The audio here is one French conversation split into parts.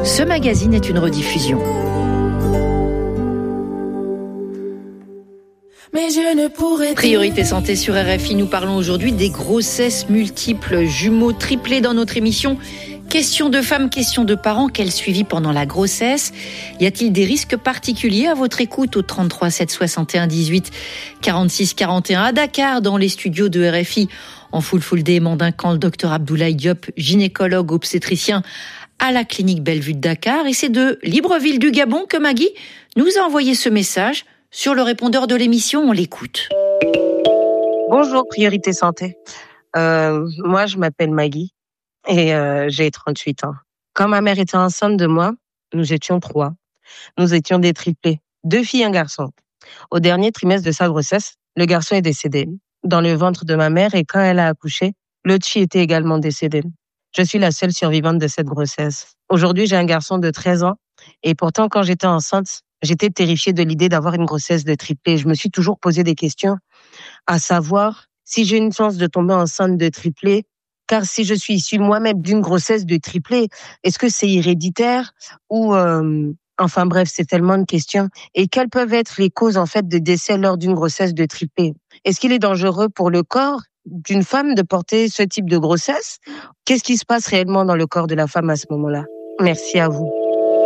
Ce magazine est une rediffusion. Mais je ne pourrais... Priorité santé sur RFI, nous parlons aujourd'hui des grossesses multiples, jumeaux, triplés dans notre émission. Question de femmes, question de parents, quel suivi pendant la grossesse? Y a-t-il des risques particuliers à votre écoute au 33 7 61 18 46 41 à Dakar, dans les studios de RFI? En full day, Mandincan, le docteur Abdoulaye Diop, gynécologue obstétricien à la clinique Bellevue de Dakar. Et c'est de Libreville du Gabon que Maggie nous a envoyé ce message sur le répondeur de l'émission. On l'écoute. Bonjour, Priorité Santé. Moi, je m'appelle Maggie et j'ai 38 ans. Quand ma mère était enceinte de moi, nous étions 3. Nous étions des triplés, 2 filles et un garçon. Au dernier trimestre de sa grossesse, le garçon est décédé dans le ventre de ma mère et quand elle a accouché, l'autre fille était également décédée. Je suis la seule survivante de cette grossesse. Aujourd'hui, j'ai un garçon de 13 ans et pourtant, quand j'étais enceinte, j'étais terrifiée de l'idée d'avoir une grossesse de triplé. Je me suis toujours posé des questions, à savoir si j'ai une chance de tomber enceinte de triplé, car si je suis issue moi-même d'une grossesse de triplé, est-ce que c'est héréditaire ou enfin bref, c'est tellement de questions. Et quelles peuvent être les causes en fait de décès lors d'une grossesse de triplé? Est-ce qu'il est dangereux pour le corps d'une femme de porter ce type de grossesse? Qu'est-ce qui se passe réellement dans le corps de la femme à ce moment-là? Merci à vous.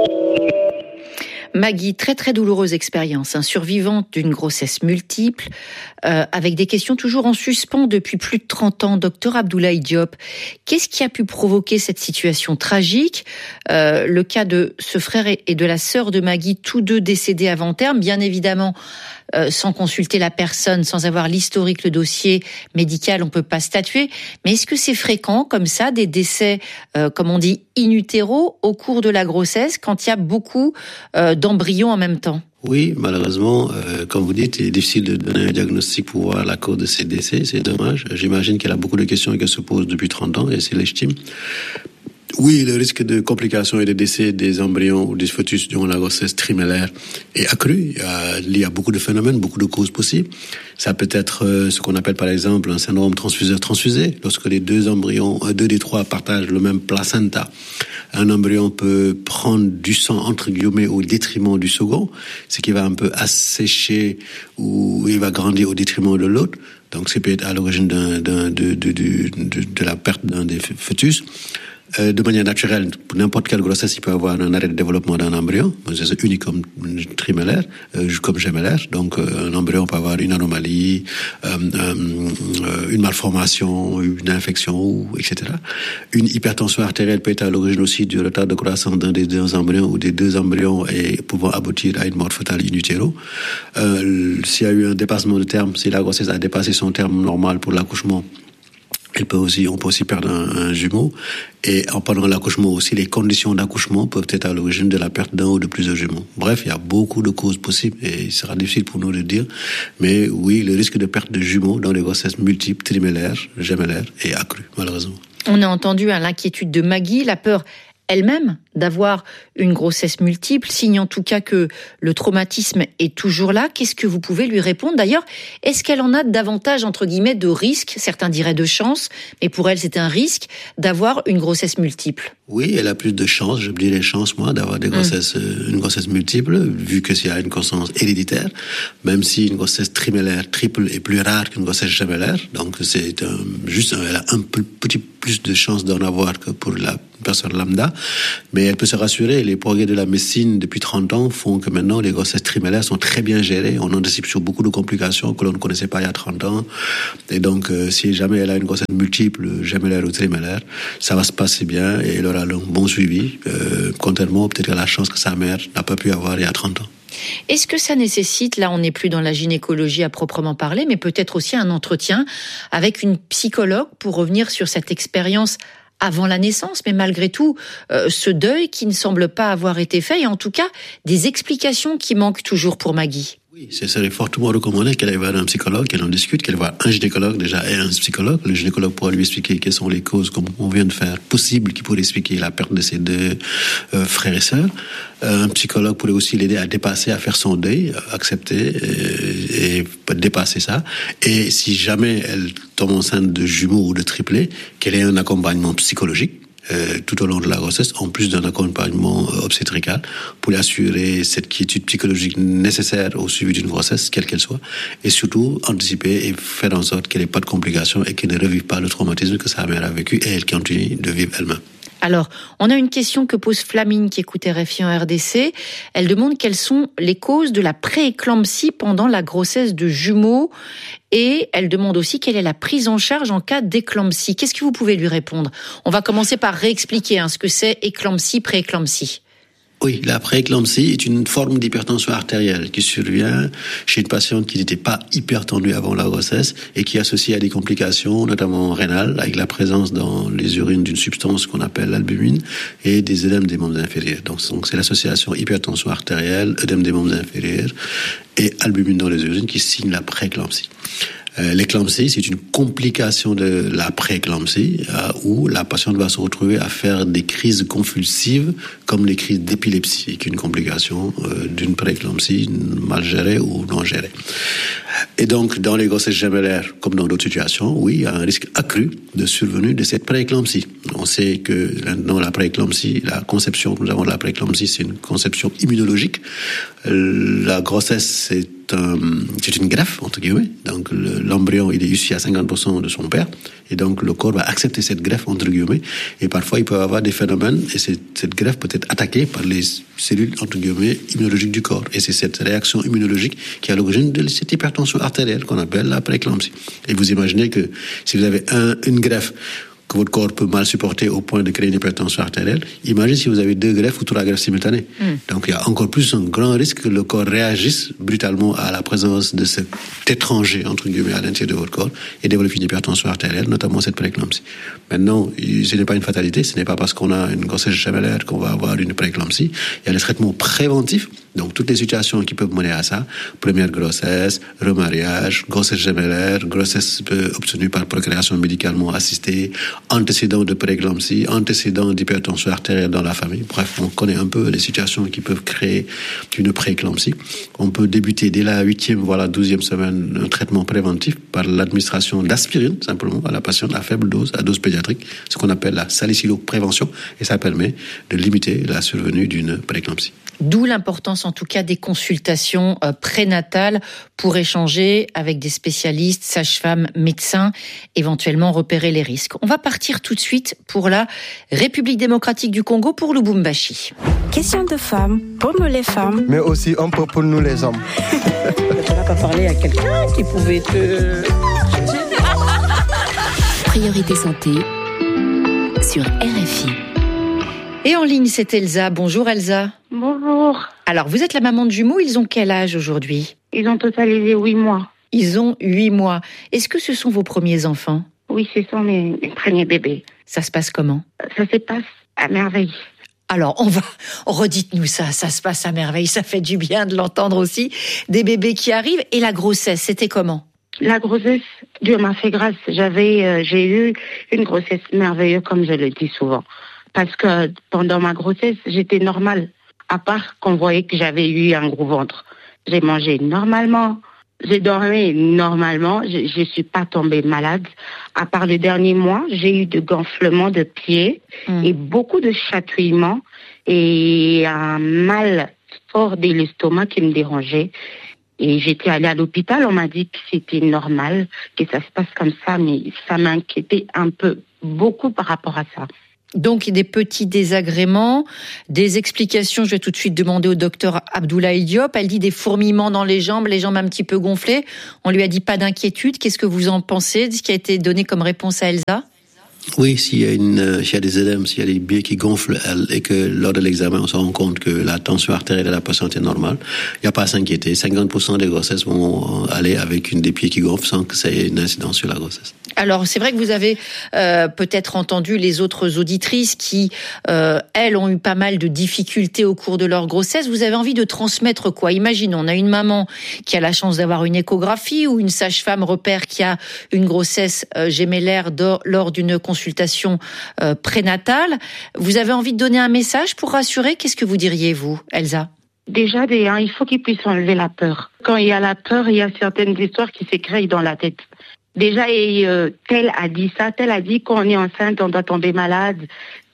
Maggie, très douloureuse expérience, survivante d'une grossesse multiple, avec des questions toujours en suspens depuis plus de 30 ans. Docteur Abdoulaye Diop, qu'est-ce qui a pu provoquer cette situation tragique? Le cas de ce frère et de la sœur de Maggie, tous deux décédés avant terme, bien évidemment, sans consulter la personne, sans avoir l'historique, le dossier médical, on peut pas statuer. Mais est-ce que c'est fréquent, comme ça, des décès, comme on dit, in utero, au cours de la grossesse, quand il y a beaucoup d'embryons en même temps? Oui, malheureusement, comme vous dites, il est difficile de donner un diagnostic pour voir la cause de ces décès. C'est dommage. J'imagine qu'elle a beaucoup de questions qu'elle se pose depuis 30 ans et c'est légitime. Oui, le risque de complications et de décès des embryons ou des fœtus durant la grossesse trimellaire est accru. Il y a beaucoup de phénomènes, beaucoup de causes possibles. Ça peut être ce qu'on appelle par exemple un syndrome transfuseur-transfusé. Lorsque les deux embryons, 2 des 3 partagent le même placenta, un embryon peut prendre du sang entre guillemets au détriment du second, ce qui va un peu assécher ou il va grandir au détriment de l'autre. Donc, ça peut être à l'origine de la perte d'un des fœtus. De manière naturelle, pour n'importe quelle grossesse, il peut y avoir un arrêt de développement d'un embryon. C'est unique comme trimellaire, comme gémellaire. Donc, un embryon peut avoir une anomalie, une malformation, une infection, etc. Une hypertension artérielle peut être à l'origine aussi du retard de croissance d'un des 2 embryons ou des 2 embryons et pouvant aboutir à une mort fœtale in utero. S'il y a eu un dépassement de terme, si la grossesse a dépassé son terme normal pour l'accouchement, on peut aussi perdre un jumeau. Et pendant l'accouchement aussi, les conditions d'accouchement peuvent être à l'origine de la perte d'un ou de plusieurs jumeaux. Bref, il y a beaucoup de causes possibles et il sera difficile pour nous de dire. Mais oui, le risque de perte de jumeaux dans les grossesses multiples, trimellaires, gémellaires est accru, malheureusement. On a entendu l'inquiétude de Maggie, la peur elle-même d'avoir une grossesse multiple, signe en tout cas que le traumatisme est toujours là. Qu'est-ce que vous pouvez lui répondre? D'ailleurs, est-ce qu'elle en a davantage, entre guillemets, de risques? Certains diraient de chance, mais pour elle, c'est un risque d'avoir une grossesse multiple. Oui, elle a plus de chance, je dirais chance, moi, d'avoir des grossesses, une grossesse multiple, vu que s'il y a une grossesse héréditaire, même si une grossesse trimellaire triple est plus rare qu'une grossesse gémellaire. Donc, c'est elle a un petit plus de chance d'en avoir que pour la personne lambda. Mais elle peut se rassurer, les progrès de la médecine depuis 30 ans font que maintenant les grossesses trimellaires sont très bien gérées. On anticipe sur beaucoup de complications que l'on ne connaissait pas il y a 30 ans. Et donc, si jamais elle a une grossesse multiple, gémellaire ou trimellaire, ça va se passer bien et elle aura un bon suivi, contrairement peut-être à la chance que sa mère n'a pas pu avoir il y a 30 ans. Est-ce que ça nécessite, là on n'est plus dans la gynécologie à proprement parler, mais peut-être aussi un entretien avec une psychologue pour revenir sur cette expérience avant la naissance, mais malgré tout, ce deuil qui ne semble pas avoir été fait, et en tout cas, des explications qui manquent toujours pour Maggie. Oui, ce serait fortement recommandé qu'elle aille voir un psychologue, qu'elle en discute, qu'elle voit un gynécologue déjà et un psychologue. Le gynécologue pourra lui expliquer quelles sont les causes, comme on vient de faire, possibles, qui pourraient expliquer la perte de ses 2 frères et sœurs. Un psychologue pourrait aussi l'aider à dépasser, à faire son deuil, accepter et dépasser ça. Et si jamais elle tombe enceinte de jumeaux ou de triplés, qu'elle ait un accompagnement psychologique. tout au long de la grossesse, en plus d'un accompagnement obstétrical, pour lui assurer cette quiétude psychologique nécessaire au suivi d'une grossesse, quelle qu'elle soit, et surtout anticiper et faire en sorte qu'elle n'ait pas de complications et qu'elle ne revive pas le traumatisme que sa mère a vécu et elle continue de vivre elle-même. Alors, on a une question que pose Flamine qui écoute RFI en RDC. Elle demande quelles sont les causes de la prééclampsie pendant la grossesse de jumeaux et elle demande aussi quelle est la prise en charge en cas d'éclampsie. Qu'est-ce que vous pouvez lui répondre ? On va commencer par réexpliquer ce que c'est éclampsie, prééclampsie. Oui, la prééclampsie est une forme d'hypertension artérielle qui survient chez une patiente qui n'était pas hypertendue avant la grossesse et qui est associée à des complications, notamment rénales, avec la présence dans les urines d'une substance qu'on appelle l'albumine et des œdèmes des membres inférieurs. Donc c'est l'association hypertension artérielle, œdème des membres inférieurs et albumine dans les urines qui signe la prééclampsie. L'éclampsie, c'est une complication de la prééclampsie où la patiente va se retrouver à faire des crises convulsives comme les crises d'épilepsie, qui est une complication d'une prééclampsie mal gérée ou non gérée. Et donc, dans les grossesses gemellaires, comme dans d'autres situations, oui, il y a un risque accru de survenue de cette prééclampsie. On sait que dans la prééclampsie, la conception que nous avons de la prééclampsie, c'est une conception immunologique. La grossesse, c'est une greffe, entre guillemets. Donc, l'embryon, il est issu à 50% de son père. Et donc, le corps va accepter cette greffe, entre guillemets. Et parfois, il peut y avoir des phénomènes, et cette greffe peut être attaquée par les cellules, entre guillemets, immunologiques du corps. Et c'est cette réaction immunologique qui est à l'origine de cette hypertension artérielle qu'on appelle la prééclampsie. Et vous imaginez que si vous avez une greffe que votre corps peut mal supporter au point de créer une hypertension artérielle, imaginez si vous avez 2 greffes ou 3 greffes simultanées. Donc il y a encore plus un grand risque que le corps réagisse brutalement à la présence de cet étranger, entre guillemets, à l'intérieur de votre corps et développe une hypertension artérielle, notamment cette prééclampsie. Maintenant, ce n'est pas une fatalité, ce n'est pas parce qu'on a une grossesse gemellaire qu'on va avoir une prééclampsie. Il y a les traitements préventifs, donc toutes les situations qui peuvent mener à ça, première grossesse, remariage, grossesse gemellaire, grossesse obtenue par procréation médicalement assistée, antécédents de prééclampsie, antécédents d'hypertension artérielle dans la famille. Bref, on connaît un peu les situations qui peuvent créer une prééclampsie. On peut débuter dès la 8e, voire la 12e semaine un traitement préventif par l'administration d'aspirine, simplement, à la patiente à faible dose, à dose pédiatrique, ce qu'on appelle la salicyloprévention, et ça permet de limiter la survenue d'une prééclampsie. D'où l'importance en tout cas des consultations prénatales pour échanger avec des spécialistes, sages-femmes, médecins, éventuellement repérer les risques. On va partir tout de suite pour la République démocratique du Congo, pour Lubumbashi. Question de femmes, pour nous les femmes. Mais aussi un peu pour nous les hommes. Tu n'as pas parlé à quelqu'un qui pouvait te... Priorité santé sur RFI. Et en ligne, c'est Elsa. Bonjour Elsa. Bonjour. Alors, vous êtes la maman de jumeaux, ils ont quel âge aujourd'hui ? Ils ont totalisé 8 mois. Ils ont 8 mois. Est-ce que ce sont vos premiers enfants ? Oui, ce sont mes premiers bébés. Ça se passe comment ? Ça se passe à merveille. Alors, redites-nous ça se passe à merveille, ça fait du bien de l'entendre aussi. Des bébés qui arrivent, et la grossesse, c'était comment ? La grossesse, Dieu m'a fait grâce. J'ai eu une grossesse merveilleuse, comme je le dis souvent. Parce que pendant ma grossesse, j'étais normale. À part qu'on voyait que j'avais eu un gros ventre. J'ai mangé normalement. J'ai dormi normalement. Je suis pas tombée malade. À part le dernier mois, j'ai eu de gonflements de pieds et beaucoup de chatouillements et un mal fort de l'estomac qui me dérangeait. Et j'étais allée à l'hôpital. On m'a dit que c'était normal, que ça se passe comme ça, mais ça m'inquiétait beaucoup par rapport à ça. Donc, des petits désagréments, des explications. Je vais tout de suite demander au docteur Abdoulaye Diop. Elle dit des fourmillements dans les jambes un petit peu gonflées. On lui a dit pas d'inquiétude. Qu'est-ce que vous en pensez de ce qui a été donné comme réponse à Elsa ? Oui, s'il y a des œdèmes, s'il y a des biais qui gonflent et que lors de l'examen, on se rend compte que la tension artérielle de la patiente est normale, il n'y a pas à s'inquiéter. 50% des grossesses vont aller avec des pieds qui gonflent sans que ça ait une incidence sur la grossesse. Alors, c'est vrai que vous avez peut-être entendu les autres auditrices qui, elles, ont eu pas mal de difficultés au cours de leur grossesse. Vous avez envie de transmettre quoi ? Imaginons, on a une maman qui a la chance d'avoir une échographie ou une sage-femme repère qui a une grossesse gémellaire lors d'une consultation prénatale. Vous avez envie de donner un message pour rassurer ? Qu'est-ce que vous diriez, vous, Elsa ? Déjà, il faut qu'ils puissent enlever la peur. Quand il y a la peur, il y a certaines histoires qui s'écrivent dans la tête. Déjà, tel a dit ça, tel a dit qu'on est enceinte, on doit tomber malade.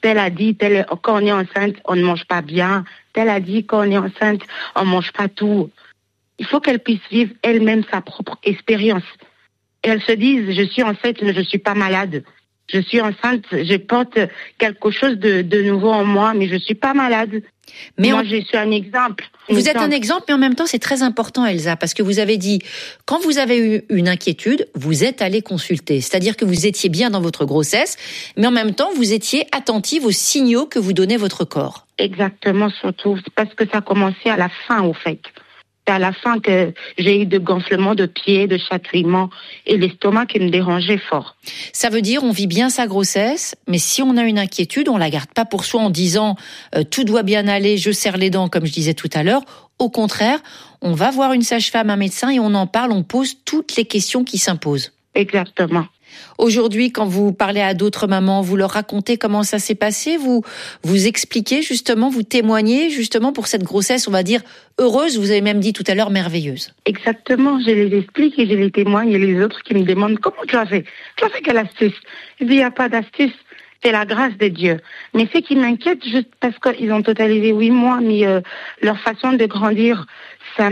Telle a dit, quand on est enceinte, on ne mange pas bien. Telle a dit, quand on est enceinte, on ne mange pas tout. Il faut qu'elle puisse vivre elle-même sa propre expérience. Et elle se dise, je suis enceinte, mais je ne suis pas malade. Je suis enceinte, je porte quelque chose de nouveau en moi, mais je ne suis pas malade. Mais moi, je suis un exemple. Vous êtes un exemple, mais en même temps, c'est très important, Elsa, parce que vous avez dit, quand vous avez eu une inquiétude, vous êtes allée consulter. C'est-à-dire que vous étiez bien dans votre grossesse, mais en même temps, vous étiez attentive aux signaux que vous donnait votre corps. Exactement, surtout, parce que ça a commencé à la fin, au fait. C'est à la fin que j'ai eu de gonflements de pieds, de chatouillements et l'estomac qui me dérangeait fort. Ça veut dire on vit bien sa grossesse, mais si on a une inquiétude, on la garde pas pour soi en disant tout doit bien aller, je serre les dents comme je disais tout à l'heure. Au contraire, on va voir une sage-femme, un médecin et on en parle, on pose toutes les questions qui s'imposent. Exactement. Aujourd'hui, quand vous parlez à d'autres mamans, vous leur racontez comment ça s'est passé, vous expliquez justement, vous témoignez justement pour cette grossesse, on va dire, heureuse, vous avez même dit tout à l'heure, merveilleuse. Exactement, je les explique et je les témoigne et les autres qui me demandent comment tu as fait. Tu as fait quelle astuce? Je dis, il n'y a pas d'astuce. C'est la grâce de Dieu. Mais ce qui m'inquiète, juste parce qu'ils ont totalisé 8 mois, mais leur façon de grandir, c'est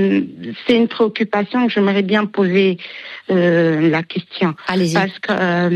une préoccupation que j'aimerais bien poser la question. Allez-y. Parce que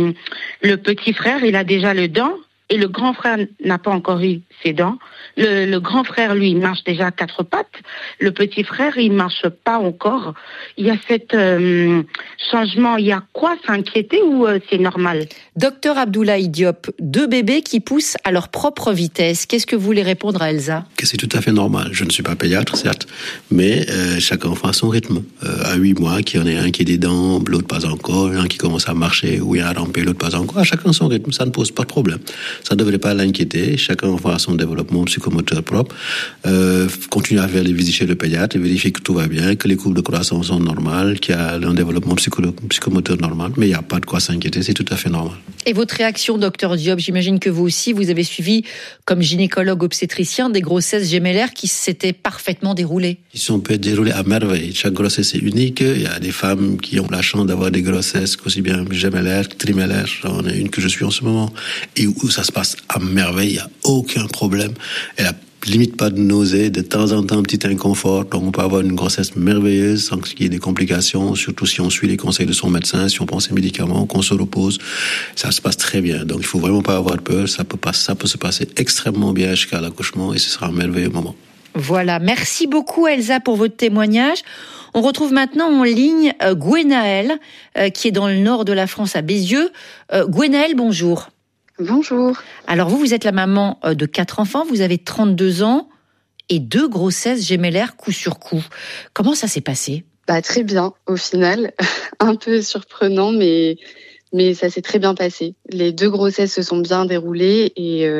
le petit frère, il a déjà le dent et le grand frère n'a pas encore eu ses dents. Le grand frère, lui, il marche déjà à 4 pattes. Le petit frère, il marche pas encore. Il y a cet changement. Il y a quoi s'inquiéter ou c'est normal? Docteur Abdoulaye Diop, 2 bébés qui poussent à leur propre vitesse. Qu'est-ce que vous voulez répondre à Elsa? Que c'est tout à fait normal. Je ne suis pas pédiatre, certes, mais chaque enfant a son rythme. À 8 mois, qu'il y en ait un qui a des dents, l'autre pas encore, un qui commence à marcher ou à ramper, l'autre pas encore. À chacun son rythme, ça ne pose pas de problème. Ça ne devrait pas l'inquiéter. Chacun enfant a son développement psychomoteur propre. Continuer à faire les visites chez le pédiatre et vérifier que tout va bien, que les courbes de croissance sont normales, qu'il y a un développement psychomoteur normal. Mais il n'y a pas de quoi s'inquiéter, c'est tout à fait normal. Et votre réaction, docteur Diop, j'imagine que vous aussi, vous avez suivi, comme gynécologue obstétricien, des grossesses gémellaires qui s'étaient parfaitement déroulées. Ils sont déroulés à merveille. Chaque grossesse est unique. Il y a des femmes qui ont la chance d'avoir des grossesses aussi bien gémellaires que trimellaires. J'en ai une que je suis en ce moment et où ça se passe à merveille. Il n'y a aucun problème. Elle a limite pas de nausées, de temps en temps un petit inconfort, donc on peut avoir une grossesse merveilleuse sans qu'il y ait des complications, surtout si on suit les conseils de son médecin, si on prend ses médicaments, qu'on se repose, ça se passe très bien. Donc il faut vraiment pas avoir peur, ça peut se passer extrêmement bien jusqu'à l'accouchement et ce sera un merveilleux moment. Voilà, merci beaucoup Elsa pour votre témoignage. On retrouve maintenant en ligne Gwenaëlle, qui est dans le nord de la France à Bézieux. Gwenaëlle, bonjour. Bonjour. Alors vous êtes la maman de 4 enfants, vous avez 32 ans et 2 grossesses gémellaires coup sur coup. Comment ça s'est passé ? Très bien, au final. Un peu surprenant, mais ça s'est très bien passé. Les 2 grossesses se sont bien déroulées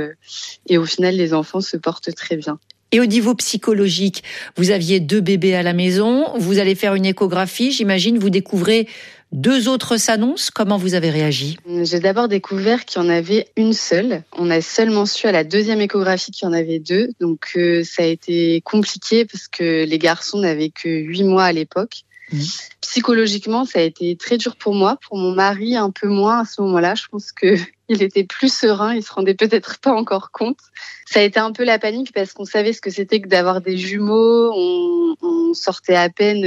et au final, les enfants se portent très bien. Et au niveau psychologique, vous aviez 2 bébés à la maison, vous allez faire une échographie, j'imagine, vous découvrez 2 autres s'annoncent. Comment vous avez réagi ? J'ai d'abord découvert qu'il y en avait une seule. On a seulement su à la 2e échographie qu'il y en avait 2. Donc ça a été compliqué parce que les garçons n'avaient que 8 mois à l'époque. Psychologiquement, ça a été très dur pour moi. Pour mon mari, un peu moins à ce moment-là. Je pense qu'il était plus serein. Il se rendait peut-être pas encore compte. Ça a été un peu la panique parce qu'on savait ce que c'était que d'avoir des jumeaux. On sortait à peine,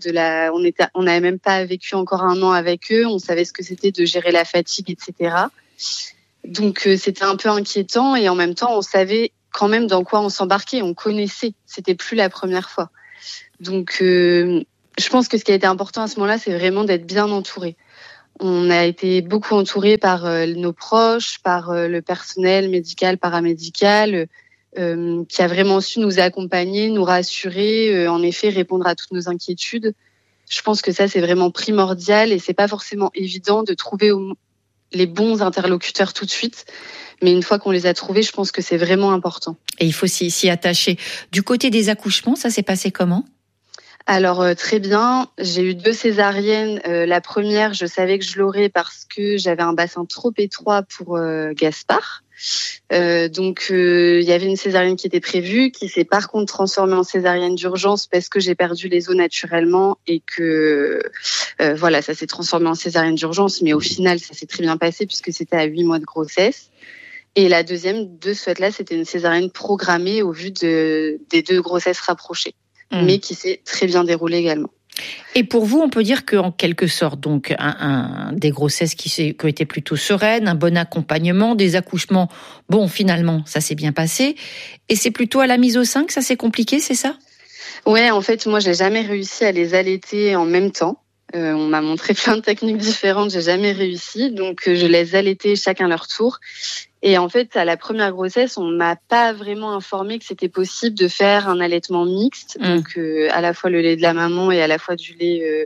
on n'avait même pas vécu encore 1 an avec eux. On savait ce que c'était de gérer la fatigue, etc. Donc c'était un peu inquiétant et en même temps, on savait quand même dans quoi on s'embarquait. On connaissait. C'était plus la première fois. Donc je pense que ce qui a été important à ce moment-là, c'est vraiment d'être bien entouré. On a été beaucoup entouré par nos proches, par le personnel médical, paramédical, qui a vraiment su nous accompagner, nous rassurer, en effet répondre à toutes nos inquiétudes. Je pense que ça, c'est vraiment primordial et c'est pas forcément évident de trouver les bons interlocuteurs tout de suite. Mais une fois qu'on les a trouvés, je pense que c'est vraiment important. Et il faut s'y attacher. Du côté des accouchements, ça s'est passé comment ? Alors très bien, j'ai eu 2 césariennes. La première, je savais que je l'aurais parce que j'avais un bassin trop étroit pour Gaspard. Donc il y avait une césarienne qui était prévue, qui s'est par contre transformée en césarienne d'urgence parce que j'ai perdu les os naturellement et que ça s'est transformé en césarienne d'urgence. Mais au final, ça s'est très bien passé puisque c'était à 8 mois de grossesse. Et la deuxième, de ce fait-là, c'était une césarienne programmée au vu des 2 grossesses rapprochées, mais qui s'est très bien déroulée également. Et pour vous, on peut dire qu'en quelque sorte, donc, des grossesses qui ont été plutôt sereines, un bon accompagnement, des accouchements, bon, finalement, ça s'est bien passé. Et c'est plutôt à la mise au sein que ça s'est compliqué, c'est ça ? Ouais, en fait, moi, j'ai jamais réussi à les allaiter en même temps. On m'a montré plein de techniques différentes, j'ai jamais réussi. Donc, je les allaitais chacun leur tour. Et en fait, à la première grossesse, on m'a pas vraiment informé que c'était possible de faire un allaitement mixte. Donc, à la fois le lait de la maman et à la fois du lait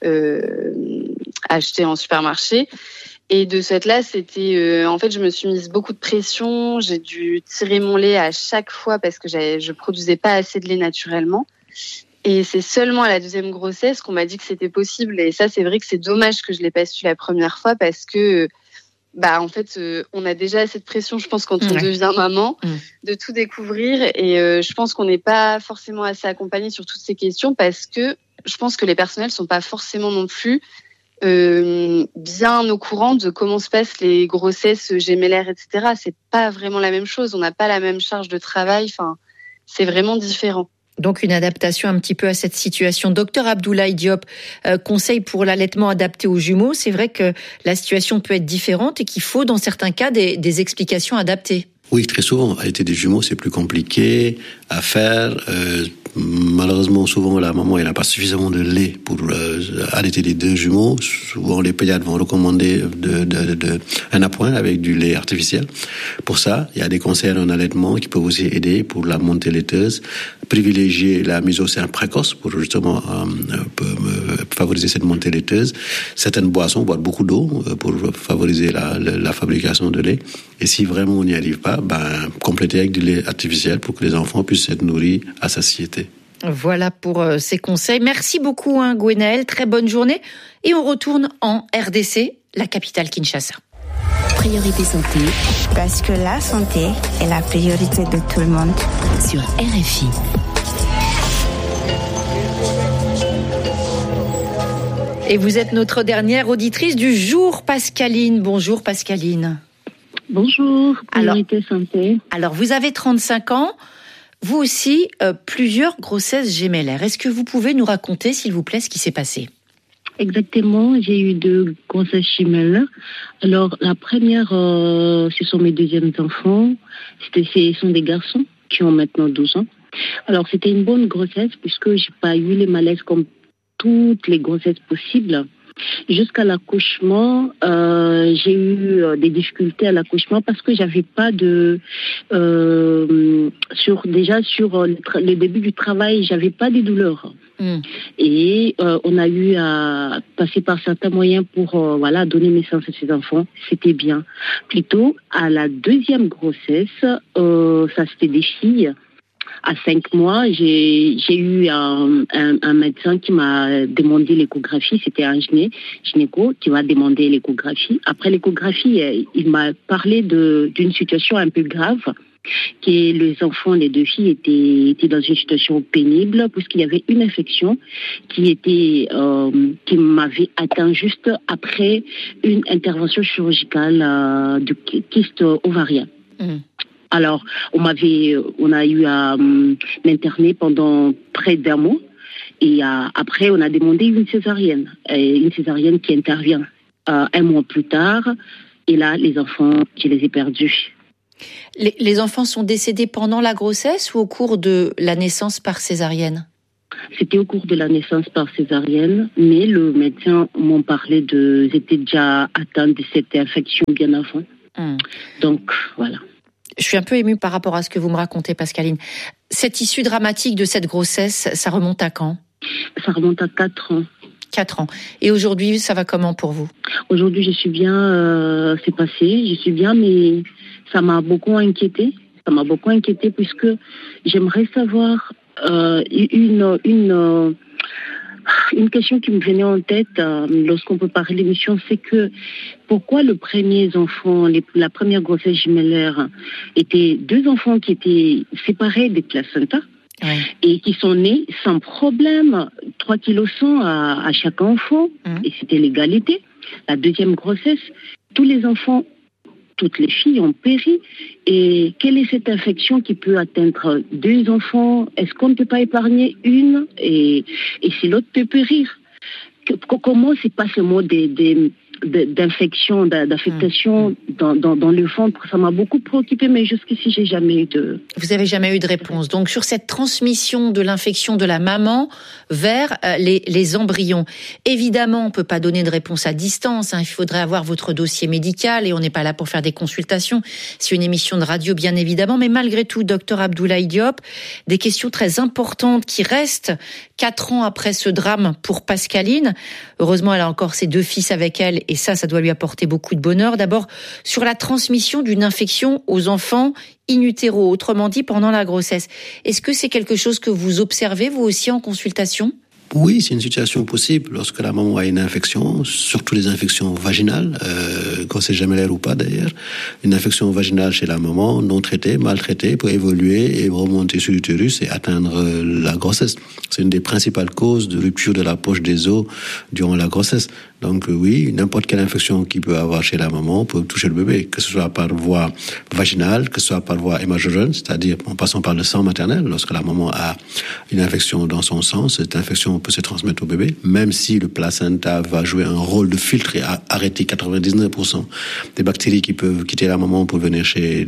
acheté en supermarché. Et de ce fait-là, c'était, en fait, je me suis mise beaucoup de pression. J'ai dû tirer mon lait à chaque fois parce que je produisais pas assez de lait naturellement. Et c'est seulement à la deuxième grossesse qu'on m'a dit que c'était possible. Et ça, c'est vrai que c'est dommage que je l'ai pas su la première fois parce que, en fait, on a déjà assez de pression, je pense, quand on devient maman, de tout découvrir. Et je pense qu'on n'est pas forcément assez accompagné sur toutes ces questions parce que je pense que les personnels sont pas forcément non plus bien au courant de comment se passent les grossesses gémellaires, etc. C'est pas vraiment la même chose. On n'a pas la même charge de travail. Enfin, c'est vraiment différent. Donc une adaptation un petit peu à cette situation. Docteur Abdoulaye Diop, conseil pour l'allaitement adapté aux jumeaux. C'est vrai que la situation peut être différente et qu'il faut dans certains cas des explications adaptées. Oui, très souvent. Allaiter des jumeaux, c'est plus compliqué à faire. Malheureusement, souvent, la maman, elle n'a pas suffisamment de lait pour allaiter les 2 jumeaux. Souvent, les pédiatres vont recommander un appoint avec du lait artificiel. Pour ça, il y a des conseils en allaitement qui peuvent aussi aider pour la montée laiteuse. Privilégier la mise au sein précoce pour justement favoriser cette montée laiteuse. Certaines boissons, boire beaucoup d'eau pour favoriser la fabrication de lait. Et si vraiment on n'y arrive pas, compléter avec du lait artificiel pour que les enfants puissent être nourris à satiété. Voilà pour ces conseils. Merci beaucoup, Gwenaëlle. Très bonne journée. Et on retourne en RDC, la capitale Kinshasa. Priorité santé. Parce que la santé est la priorité de tout le monde. Sur RFI. Et vous êtes notre dernière auditrice du jour, Pascaline. Bonjour, Pascaline. Bonjour, Priorité santé. Alors, vous avez 35 ans. Vous aussi, plusieurs grossesses gémellaires. Est-ce que vous pouvez nous raconter, s'il vous plaît, ce qui s'est passé ? Exactement, j'ai eu 2 grossesses gémellaires. Alors, la première, ce sont mes deuxièmes enfants. Ce sont des garçons qui ont maintenant 12 ans. Alors, c'était une bonne grossesse puisque j'ai pas eu les malaises comme toutes les grossesses possibles. Jusqu'à l'accouchement, j'ai eu des difficultés à l'accouchement parce que j'avais pas sur le début du travail, j'avais pas de douleurs. Et on a eu à passer par certains moyens pour donner naissance à ces enfants. C'était bien. Plutôt à la deuxième grossesse, ça c'était des filles. À 5 mois, j'ai eu un médecin qui m'a demandé l'échographie. C'était un gynéco qui m'a demandé l'échographie. Après l'échographie, il m'a parlé d'une situation un peu grave, que les enfants, les 2 filles, étaient dans une situation pénible puisqu'il y avait une infection qui m'avait atteint juste après une intervention chirurgicale de kyste ovarien. Alors, on a eu à m'interner pendant près d'1 mois. Et après, on a demandé une césarienne qui intervient 1 mois plus tard. Et là, les enfants, je les ai perdus. Les enfants sont décédés pendant la grossesse ou au cours de la naissance par césarienne ? C'était au cours de la naissance par césarienne, mais le médecin m'en parlait j'étais déjà atteinte de cette infection bien avant. Donc, voilà. Je suis un peu émue par rapport à ce que vous me racontez, Pascaline. Cette issue dramatique de cette grossesse, ça remonte à quand ? Ça remonte à 4 ans. 4 ans. Et aujourd'hui, ça va comment pour vous ? Aujourd'hui, je suis bien, c'est passé, je suis bien, mais ça m'a beaucoup inquiétée. Ça m'a beaucoup inquiétée puisque j'aimerais savoir une question qui me venait en tête lorsqu'on préparait l'émission, c'est que pourquoi le premier enfant, la première grossesse gémellaire, étaient 2 enfants qui étaient séparés des placentas et qui sont nés sans problème, 3,1 kg à chaque enfant, et c'était l'égalité. La deuxième grossesse, tous les enfants toutes les filles ont péri. Et quelle est cette infection qui peut atteindre 2 enfants? Est-ce qu'on ne peut pas épargner une et si l'autre peut périr? Comment se passe le mot d'infection, d'affectation dans le ventre? Ça m'a beaucoup préoccupée, mais jusqu'ici, j'ai jamais eu de... Vous avez jamais eu de réponse. Donc, sur cette transmission de l'infection de la maman vers les embryons. Évidemment, on peut pas donner de réponse à distance. Il faudrait avoir votre dossier médical et on n'est pas là pour faire des consultations. C'est une émission de radio, bien évidemment. Mais malgré tout, docteur Abdoulaye Diop, des questions très importantes qui restent 4 ans après ce drame pour Pascaline. Heureusement, elle a encore ses 2 fils avec elle et ça doit lui apporter beaucoup de bonheur. D'abord, sur la transmission d'une infection aux enfants in utero, autrement dit pendant la grossesse. Est-ce que c'est quelque chose que vous observez, vous aussi, en consultation ? Oui, c'est une situation possible lorsque la maman a une infection, surtout les infections vaginales, grossesse gémellaire ou pas d'ailleurs. Une infection vaginale chez la maman, non traitée, mal traitée, peut évoluer et remonter sur l'utérus et atteindre la grossesse. C'est une des principales causes de rupture de la poche des os durant la grossesse. Donc oui, n'importe quelle infection qu'il peut avoir chez la maman peut toucher le bébé, que ce soit par voie vaginale, que ce soit par voie hémorragique, c'est-à-dire en passant par le sang maternel. Lorsque la maman a une infection dans son sang, cette infection peut se transmettre au bébé, même si le placenta va jouer un rôle de filtre et arrêter 99% des bactéries qui peuvent quitter la maman pour venir chez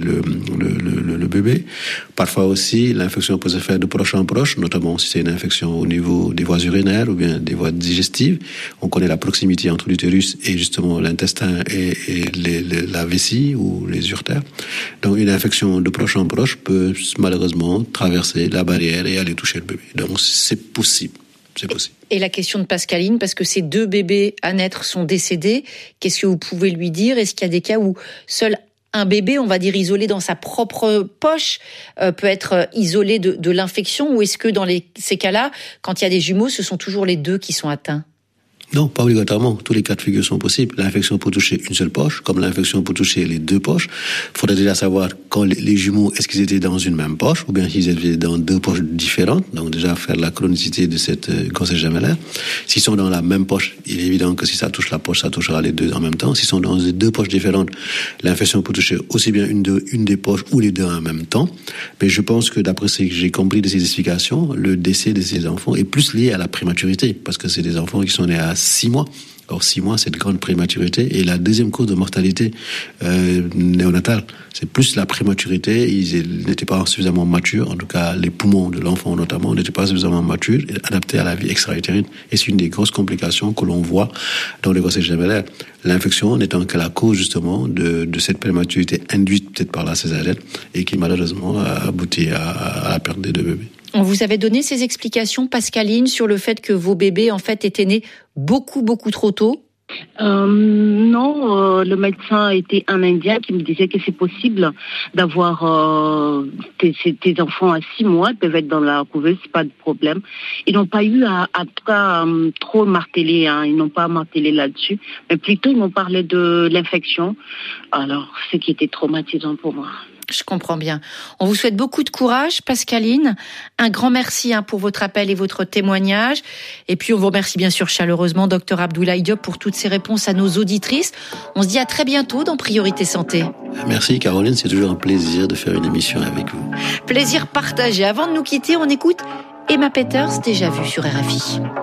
le bébé. Parfois aussi, l'infection peut se faire de proche en proche, notamment si c'est une infection au niveau des voies urinaires ou bien des voies digestives. On connaît la proximité entre l'utérus et justement l'intestin et la vessie ou les uretères. Donc une infection de proche en proche peut malheureusement traverser la barrière et aller toucher le bébé. Donc c'est possible. C'est possible. Et la question de Pascaline, parce que ces 2 bébés à naître sont décédés, qu'est-ce que vous pouvez lui dire? Est-ce qu'il y a des cas où seul un bébé, on va dire isolé dans sa propre poche, peut être isolé de l'infection? Ou est-ce que dans ces cas-là, quand il y a des jumeaux, ce sont toujours les 2 qui sont atteints? Non, pas obligatoirement. Tous les cas de figure sont possibles. L'infection peut toucher une seule poche, comme l'infection peut toucher les 2 poches. Il faudrait déjà savoir quand les jumeaux, est-ce qu'ils étaient dans une même poche ou bien s'ils étaient dans 2 poches différentes. Donc déjà faire la chronicité de cette grossesse gémellaire. S'ils sont dans la même poche, il est évident que si ça touche la poche, ça touchera les 2 en même temps. S'ils sont dans 2 poches différentes, l'infection peut toucher aussi bien une des poches ou les 2 en même temps. Mais je pense que d'après ce que j'ai compris de ces explications, le décès de ces enfants est plus lié à la prématurité, parce que c'est des enfants qui sont nés à 6 mois. Or, 6 mois, c'est de grande prématurité. Et la deuxième cause de mortalité néonatale, c'est plus la prématurité. Ils n'étaient pas suffisamment matures. En tout cas, les poumons de l'enfant, notamment, n'étaient pas suffisamment matures et adaptés à la vie extra-utérine. Et c'est une des grosses complications que l'on voit dans les grossesses gémellaires. L'infection n'étant que la cause, justement, de cette prématurité induite peut-être par la césarienne et qui, malheureusement, a abouti à la perte des 2 bébés. On vous avait donné ces explications, Pascaline, sur le fait que vos bébés, en fait, étaient nés beaucoup trop tôt? Non, le médecin était un Indien qui me disait que c'est possible d'avoir tes enfants à 6 mois, ils peuvent être dans la couveuse, c'est pas de problème. Ils n'ont pas eu à trop marteler, ils n'ont pas martelé là-dessus, mais plutôt ils m'ont parlé de l'infection, alors ce qui était traumatisant pour moi. Je comprends bien. On vous souhaite beaucoup de courage, Pascaline. Un grand merci pour votre appel et votre témoignage. Et puis, on vous remercie bien sûr chaleureusement, docteur Abdoulaye Diop, pour toutes ces réponses à nos auditrices. On se dit à très bientôt dans Priorité Santé. Merci, Caroline. C'est toujours un plaisir de faire une émission avec vous. Plaisir partagé. Avant de nous quitter, on écoute Emma Peters, déjà vue sur RFI.